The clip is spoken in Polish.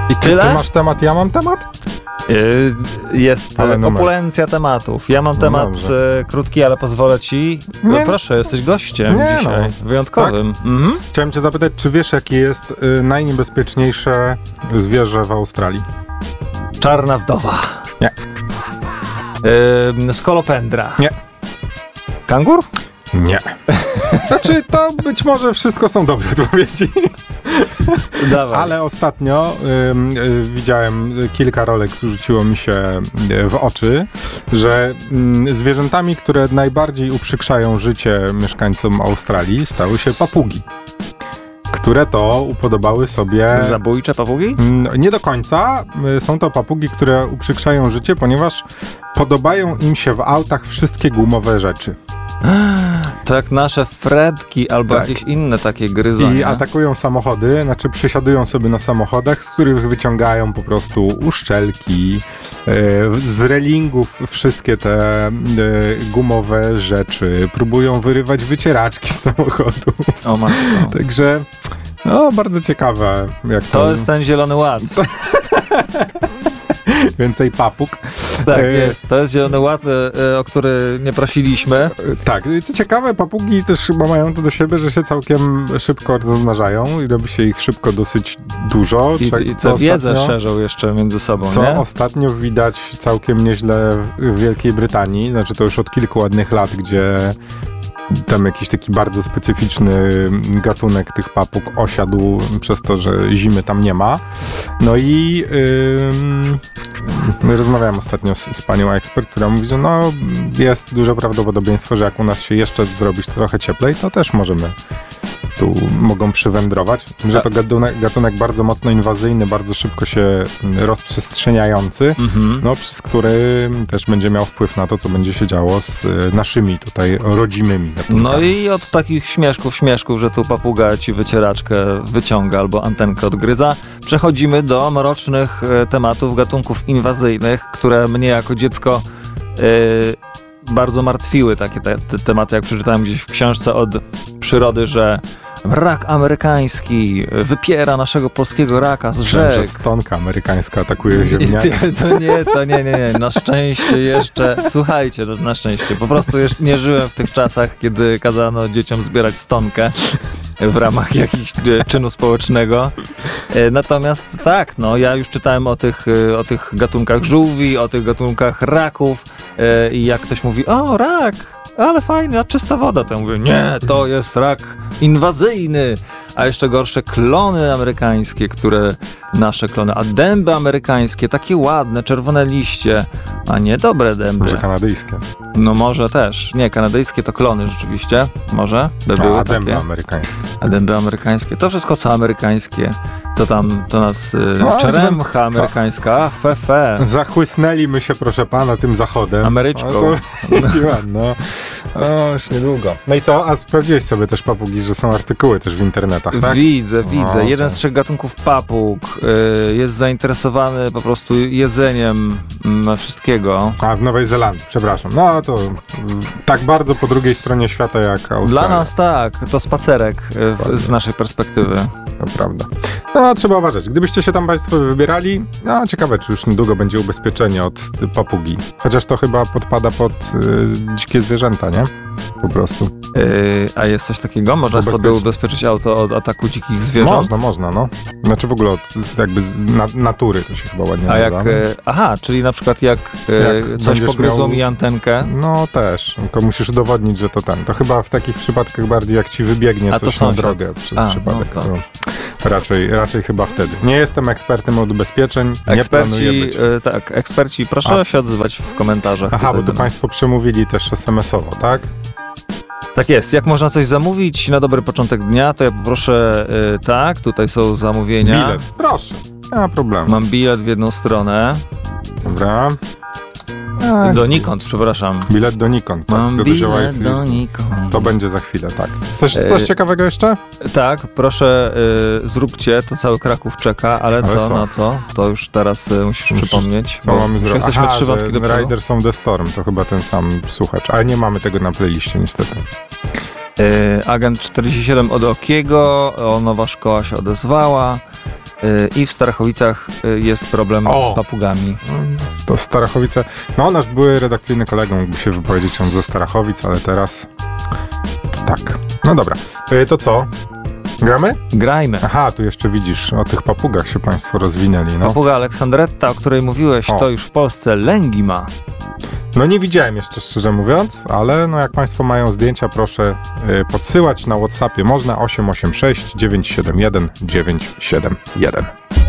I tyle? Ty masz temat, ja mam temat? Jest opulencja tematów. Ja mam temat krótki, ale pozwolę ci. Proszę, jesteś gościem dzisiaj. Wyjątkowym. Tak? Chciałem cię zapytać, czy wiesz, jakie jest najniebezpieczniejsze zwierzę w Australii? Czarna wdowa. Nie. Skolopendra. Nie. Kangur? Nie. Znaczy, to być może wszystko są dobre odpowiedzi. Dawaj. Ale ostatnio widziałem kilka rolek, rzuciło mi się w oczy, że zwierzętami, które najbardziej uprzykrzają życie mieszkańcom Australii, stały się papugi, które to upodobały sobie... Zabójcze papugi? Nie do końca. Są to papugi, które uprzykrzają życie, ponieważ podobają im się w autach wszystkie gumowe rzeczy. To jak nasze Fredki albo jakieś inne takie gryzonie. I atakują samochody, znaczy przysiadują sobie na samochodach, z których wyciągają po prostu uszczelki, z relingów wszystkie te gumowe rzeczy, próbują wyrywać wycieraczki z samochodów. O matko. Także bardzo ciekawe. Jak to jest ten Zielony Ład. Więcej papug. Tak, jest. To jest Zielony Ład, o który nie prosiliśmy. Tak. Co ciekawe, papugi też chyba mają to do siebie, że się całkiem szybko rozmnażają i robi się ich szybko dosyć dużo. I co wiedzę szerzą jeszcze między sobą, co nie? ostatnio widać całkiem nieźle w Wielkiej Brytanii. Znaczy to już od kilku ładnych lat, gdzie tam jakiś taki bardzo specyficzny gatunek tych papug osiadł przez to, że zimy tam nie ma. No i rozmawiałem ostatnio z panią ekspert, która mówi, że jest duże prawdopodobieństwo, że jak u nas się jeszcze zrobić trochę cieplej, to też tu mogą przywędrować, że to gatunek bardzo mocno inwazyjny, bardzo szybko się rozprzestrzeniający, przez który też będzie miał wpływ na to, co będzie się działo z naszymi tutaj rodzimymi gatunkami. No i od takich śmieszków, że tu papuga ci wycieraczkę wyciąga albo antenkę odgryza, przechodzimy do mrocznych tematów gatunków inwazyjnych, które mnie jako dziecko bardzo martwiły, takie te tematy, jak przeczytałem gdzieś w książce od przyrody, że rak amerykański wypiera naszego polskiego raka z rzek. Że stonka amerykańska atakuje ziemniaki. To nie. Na szczęście jeszcze, słuchajcie, na szczęście, po prostu jeszcze nie żyłem w tych czasach, kiedy kazano dzieciom zbierać stonkę w ramach jakiegoś czynu społecznego. Natomiast tak, ja już czytałem o tych gatunkach żółwi, o tych gatunkach raków i jak ktoś mówi, rak, ale fajny, a czysta woda, to ja mówię, nie, to jest rak inwazyjny, a jeszcze gorsze klony amerykańskie, nasze klony, a dęby amerykańskie, takie ładne, czerwone liście, a nie dobre dęby. Może kanadyjskie. No może też. Nie, kanadyjskie to klony rzeczywiście, może by były takie. Dęby amerykańskie. A dęby amerykańskie. To wszystko co amerykańskie, to nas czeremcha amerykańska, fe. Zachłysnęliśmy się, proszę pana, tym zachodem. Ameryczką. Już niedługo. No i co? A sprawdziłeś sobie też papugi, że są artykuły też w internetach, tak? Widzę. Jeden z 3 gatunków papug jest zainteresowany po prostu jedzeniem wszystkiego. A w Nowej Zelandii, przepraszam. No to tak bardzo po drugiej stronie świata jak Australia. Dla nas tak, to spacerek z naszej perspektywy. To prawda. Trzeba uważać. Gdybyście się tam państwo wybierali, ciekawe, czy już niedługo będzie ubezpieczenie od papugi. Chociaż to chyba podpada pod dzikie zwierzęta, nie? Po prostu. A jest coś takiego? Można sobie ubezpieczyć auto od ataku dzikich zwierząt? Można. Znaczy w ogóle od jakby natury to się chyba ładnie nazywa. Czyli na przykład jak coś pogryzło mi antenkę? No też. Tylko musisz udowodnić, że to ten. To chyba w takich przypadkach bardziej jak ci wybiegnie coś na drogę przez przypadek. Raczej chyba wtedy. Nie jestem ekspertem od ubezpieczeń. Eksperci, proszę się odzywać w komentarzach. Bo to państwo przemówili też SMS-owo, tak? Tak jest. Jak można coś zamówić na dobry początek dnia, to ja poproszę, tutaj są zamówienia. Bilet, proszę. Nie ma problemu. Mam bilet w jedną stronę. Dobra. Donikąd, przepraszam. Bilet donikąd. Tak? Mam bilet donikąd. To będzie za chwilę, tak. Coś ciekawego jeszcze? Tak, proszę zróbcie, to cały Kraków czeka, ale co? To już teraz musisz przypomnieć. Co mamy zrobić? Jesteśmy 3 wątki do przodu. Riders on the Storm, to chyba ten sam słuchacz, ale nie mamy tego na playliście niestety. Agent 47 od Okiego, Nowa Szkoła się odezwała. i w Starachowicach jest problem z papugami. To Starachowice, no nasz były redakcyjny kolega mógłby się wypowiedzieć, on ze Starachowic, ale teraz tak. No dobra, to co? Gramy? Grajmy. Aha, tu jeszcze widzisz, o tych papugach się państwo rozwinęli. No. Papuga Aleksandretta, o której mówiłeś, to już w Polsce lęgi ma. No nie widziałem jeszcze, szczerze mówiąc, ale no jak państwo mają zdjęcia, proszę podsyłać na WhatsAppie. Można 886 971 971.